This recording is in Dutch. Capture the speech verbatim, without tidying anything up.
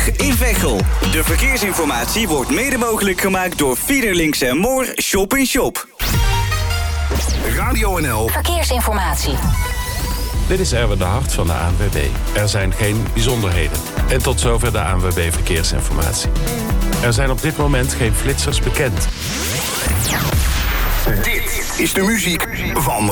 in Veghel. De verkeersinformatie wordt mede mogelijk gemaakt door Fiederlinks en Moor Shop in Shop. Radio N L Verkeersinformatie. Dit is Erwin de Hart van de A N W B. Er zijn geen bijzonderheden. En tot zover de A N W B Verkeersinformatie. Er zijn op dit moment geen flitsers bekend. Dit is de muziek van